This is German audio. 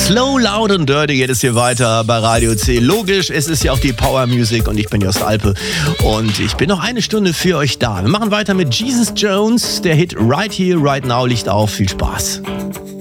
Slow, Loud und Dirty geht es hier weiter bei Radio C. Logisch, es ist ja auch die Power Music und ich bin Jost Alpe und ich bin noch eine Stunde für euch da. Wir machen weiter mit Jesus Jones. Der Hit Right Here, Right Now liegt auf. Viel Spaß.